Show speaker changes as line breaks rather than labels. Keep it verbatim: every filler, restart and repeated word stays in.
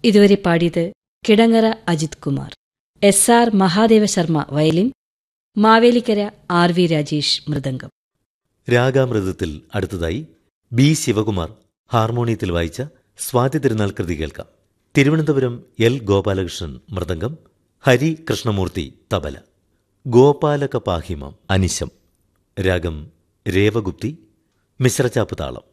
ഇതുവരെ പാടിയത് Kidangara Ajith Kumar. S R Mahadeva Sharma violin, Mavelikkara R V Rajesh mridangam.
രാഗാമൃതത്തിൽ അടുത്തതായി ബി ശിവകുമാർ ഹാർമോണിയത്തിൽ വായിച്ച സ്വാതി തിരുനാൾ കൃതി കേൾക്കാം. തിരുവനന്തപുരം എൽ ഗോപാലകൃഷ്ണൻ മൃദംഗം, ഹരി കൃഷ്ണമൂർത്തി തബല. ഗോപാലക പാഹിമം അനിശം. രാഗം രേവഗുപ്തി, മിശ്രചാപ്പ് താളം.